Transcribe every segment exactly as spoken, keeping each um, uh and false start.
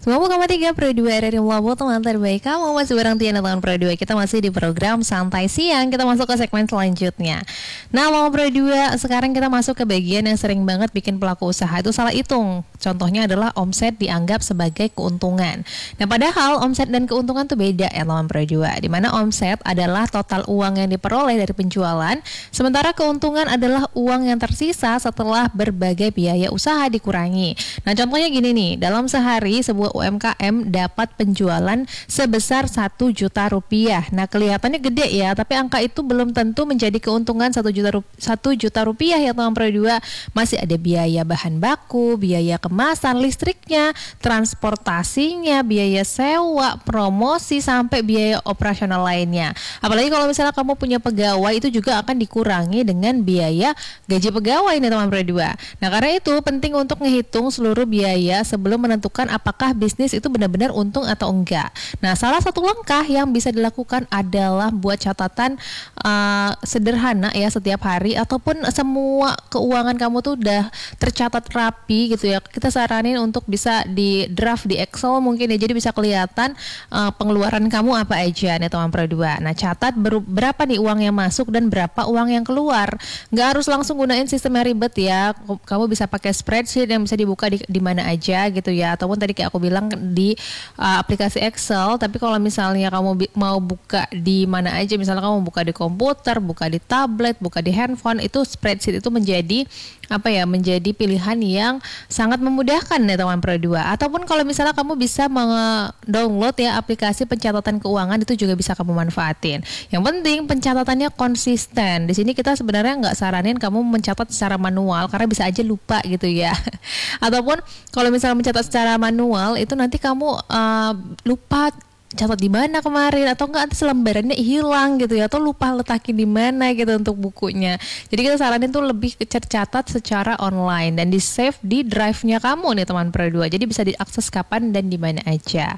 sembilan puluh koma tiga Pro dua R R I Melabu, teman terbaik kamu. Masih bareng Tiana teman Pro dua. Kita masih di program Santai Siang. Kita masuk ke segmen selanjutnya. Nah, mau Pro dua, sekarang kita masuk ke bagian yang sering banget bikin pelaku usaha itu salah hitung. Contohnya adalah omset dianggap sebagai keuntungan. Nah, padahal omset dan keuntungan tuh beda ya teman Pro dua. Dimana omset adalah total uang yang diperoleh dari penjualan, sementara keuntungan adalah uang yang tersisa setelah berbagai biaya usaha dikurangi. Nah, contohnya gini nih, dalam sehari sebuah U M K M dapat penjualan sebesar satu juta rupiah. Nah, kelihatannya gede ya, tapi angka itu belum tentu menjadi keuntungan satu juta rupiah, satu juta rupiah ya teman Pro dua. Masih ada biaya bahan baku, biaya kemasan, listriknya, transportasinya, biaya sewa, promosi, sampai biaya operasional lainnya. Apalagi kalau misalnya kamu punya pegawai, itu juga akan dikurangi dengan biaya gaji pegawai nih teman Pro dua. Nah, karena itu penting untuk menghitung seluruh biaya sebelum menentukan apakah bisnis itu benar-benar untung atau enggak. Nah, salah satu langkah yang bisa dilakukan adalah buat catatan uh, sederhana ya setiap hari, ataupun semua keuangan kamu tuh udah tercatat rapi gitu ya. Kita saranin untuk bisa di draft di Excel mungkin ya, jadi bisa kelihatan uh, pengeluaran kamu apa aja nih teman Pro dua. Nah, catat ber- berapa nih uang yang masuk dan berapa uang yang keluar. Nggak harus langsung gunain sistem yang ribet ya. Kamu bisa pakai spreadsheet yang bisa dibuka di, di mana aja gitu ya, ataupun tadi kayak aku bilang di uh, aplikasi Excel. Tapi kalau misalnya kamu bi- mau buka di mana aja, misalnya kamu buka di komputer, buka di tablet, buka di handphone, itu spreadsheet itu menjadi apa ya, menjadi pilihan yang sangat memudahkan ya teman Pro dua. Ataupun kalau misalnya kamu bisa mendownload ya aplikasi pencatatan keuangan, itu juga bisa kamu manfaatin. Yang penting pencatatannya konsisten. Di sini kita sebenarnya nggak saranin kamu mencatat secara manual karena bisa aja lupa gitu ya. Ataupun kalau misalnya mencatat secara manual itu nanti kamu uh, lupa catat di mana kemarin, atau enggak selembarannya hilang gitu ya, atau lupa letakin di mana gitu untuk bukunya. Jadi kita saranin tuh lebih tercatat secara online dan di save di drive-nya kamu nih teman Pro dua. Jadi bisa diakses kapan dan di mana aja.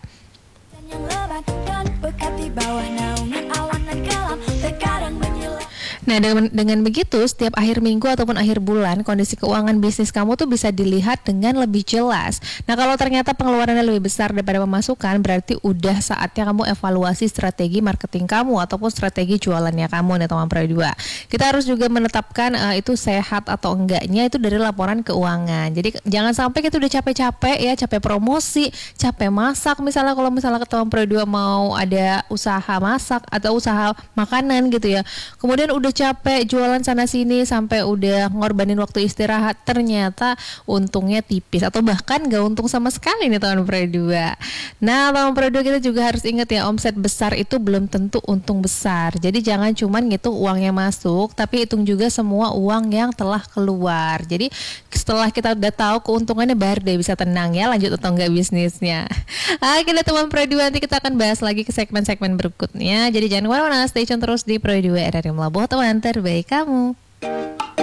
Nah, dengan, dengan begitu setiap akhir minggu ataupun akhir bulan kondisi keuangan bisnis kamu tuh bisa dilihat dengan lebih jelas. Nah, kalau ternyata pengeluarannya lebih besar daripada pemasukan, berarti udah saatnya kamu evaluasi strategi marketing kamu ataupun strategi jualannya kamu nih teman Pro dua. Kita harus juga menetapkan uh, itu sehat atau enggaknya itu dari laporan keuangan. Jadi jangan sampai kita udah capek-capek ya, capek promosi, capek masak. Misalnya kalau misalnya ke teman Pro dua mau ada usaha masak atau usaha makanan gitu ya, kemudian udah capek jualan sana sini sampai udah ngorbanin waktu istirahat, ternyata untungnya tipis atau bahkan gak untung sama sekali nih teman Pro dua. Nah, teman Pro dua, kita juga harus ingat ya, omset besar itu belum tentu untung besar. Jadi jangan cuman ngitung uang yang masuk, tapi hitung juga semua uang yang telah keluar. Jadi setelah kita udah tahu keuntungannya, baru deh bisa tenang ya lanjut atau enggak bisnisnya. Oke deh teman Pro dua, nanti kita akan bahas lagi ke segmen-segmen berikutnya. Jadi jangan kemana-mana, stay tune terus di Pro dua R R I Melabu, teman terbaik kamu.